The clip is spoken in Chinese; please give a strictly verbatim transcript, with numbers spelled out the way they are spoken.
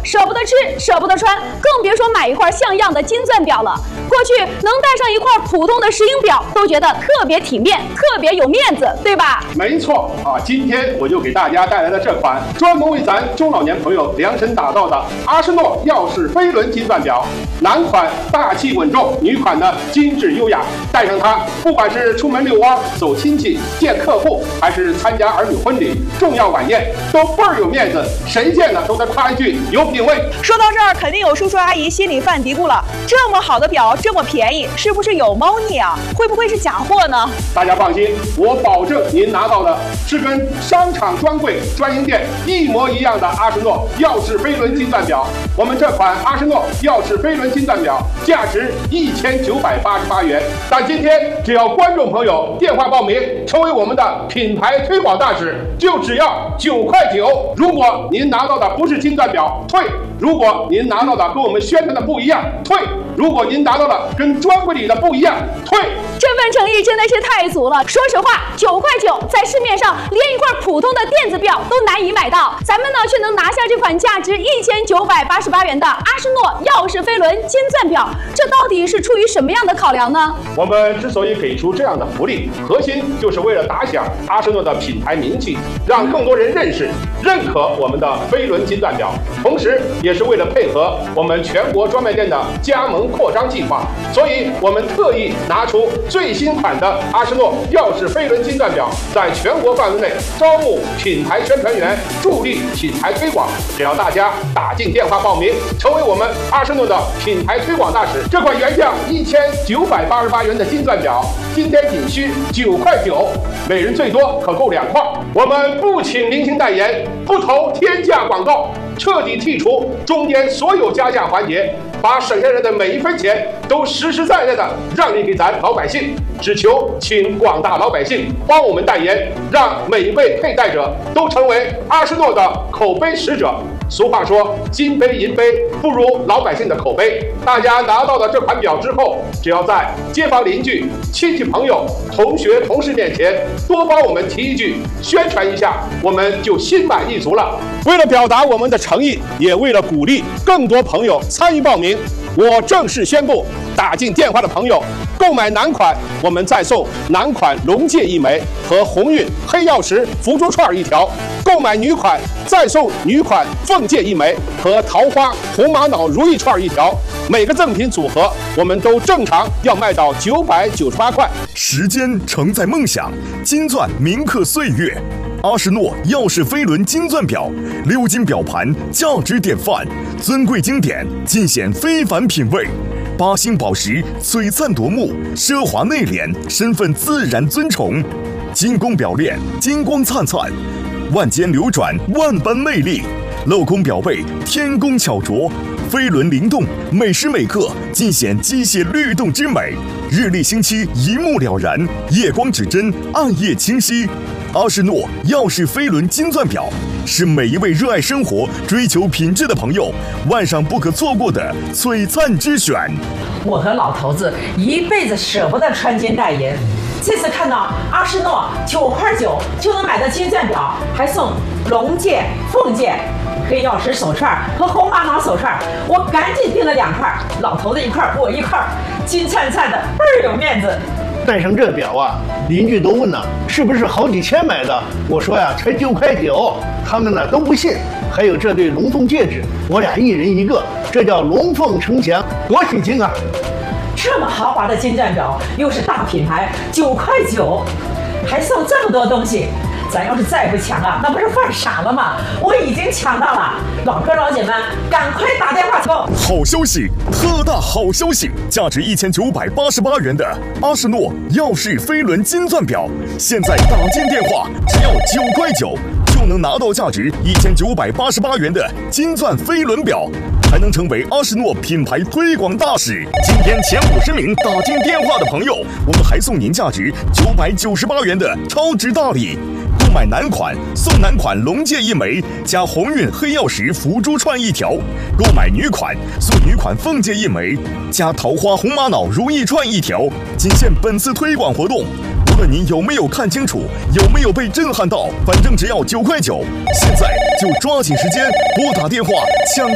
舍不得吃，舍不得穿，更别说买一块像样的金钻表了。过去能戴上一块普通的石英表，都觉得特别体面，特别有面子，对吧？ 没错啊，今天我就给大家带来了这款专门为咱中老年朋友量身打造的阿诗诺耀世飞轮金钻表。男款大气稳重，女款呢精致优雅。戴上它，不管是出门遛弯、走亲戚、见客户，还是参加儿女婚礼、重要晚宴，都倍儿有面子，谁见了都得夸一句有品位。 说到这儿，肯定有叔叔阿姨心里犯嘀咕了：这么好的表，这么便宜，是不是有猫腻啊？会不会是假货呢？ 大家放心，我保证您拿到的是跟商场专柜、专营店一模一样的阿诗诺耀世飞轮金钻表。我们这款阿诗诺耀世飞轮金钻表价值一千九百八十八元，但今天只要观众朋友电话报名，成为我们的品牌推广大使，就只要九块九。如果您拿到的不是金钻表，退；如果您拿到的跟我们宣传的不一样，退；如果您拿到的跟专柜里的不一样，退。 这份诚意真的是太足了。说实话，九块九在市面上连一块普通的电子表都难以买到，咱们呢却能拿下这款价值一千九百八十八元的阿诗诺耀世飞轮金钻表，这到底是出于什么样的考量呢？ 我们之所以给出这样的福利，核心就是为了打响阿诗诺的品牌名气，让更多人认识、认可我们的飞轮金钻表，同时也是为了配合我们全国专卖店的加盟扩张计划，所以我们特意拿出最新款的阿诗诺耀世飞轮金钻表，在全国范围内招募品牌宣传员，助力品牌推广。只要大家打进电话报名，成为我们阿诗诺的品牌推广大使，这款原价一千九百八十八元的金钻表，今天仅需九块九，每人最多可购两块。我们不请明星代言，不投天价广告，彻底剔除中间所有加价环节，把省下来的每一分钱都实实在在的让利给咱老百姓，只求请广大老百姓帮我们代言，让每一位佩戴者都成为阿诗诺的口碑使者。俗话说，金杯银杯不如老百姓的口碑。大家拿到了这款表之后，只要在街坊邻居、亲戚朋友、同学同事面前多帮我们提一句，宣传一下，我们就心满意足了。为了表达我们的诚意，也为了鼓励更多朋友参与报名，我正式宣布，打进电话的朋友购买男款，我们再送男款龙戒一枚和鸿运黑曜石福珠串一条；购买女款，再送女款凤戒一枚和桃花红玛瑙如意串一条。每个赠品组合我们都正常要卖到九百九十八块。 时间承载梦想，金钻铭刻岁月。阿诗诺耀世飞轮金钻表，鎏金表盘，价值典范，尊贵经典，尽显非凡品味。八星宝石，璀璨夺目，奢华内敛，身份自然尊崇。精工表链，金光灿灿，万间流转，万般魅力。镂空表背，天工巧琢，飞轮灵动，每时每刻尽显机械律动之美。日历星期一目了然，夜光指针，暗夜清晰。阿诗诺耀世飞轮金钻表是每一位热爱生活、追求品质的朋友晚上不可错过的璀璨之选。 我和老头子一辈子舍不得穿金戴银，这次看到阿诗诺九块九就能买到金钻表，还送龙戒、凤戒、黑曜石手串和红玛瑙手串，我赶紧订了两块，老头子一块，我一块，金灿灿的，倍儿有面子。 戴上这表啊，邻居都问呢，是不是好几千买的？我说呀，才九块九，他们呢都不信。还有这对龙凤戒指，我俩一人一个，这叫龙凤呈祥，多喜庆啊！ 这么豪华的金钻表，又是大品牌，九块九，还送这么多东西。咱要是再不抢啊，那不是犯傻了吗？我已经抢到了，老哥老姐们，赶快打电话购！ 好消息，特大好消息！价值一千九百八十八元的阿诗诺耀世飞轮金钻表，现在打进电话只要九块九，就能拿到价值一千九百八十八元的金钻飞轮表，还能成为阿诗诺品牌推广大使。今天前五十名打进电话的朋友，我们还送您价值九百九十八元的超值大礼。购买男款送男款龙戒一枚加鸿运黑曜石福珠串一条；购买女款送女款凤戒一枚加桃花红玛瑙如意串一条。仅限本次推广活动，无论您有没有看清楚，有没有被震撼到，反正只要九块九。现在就抓紧时间拨打电话抢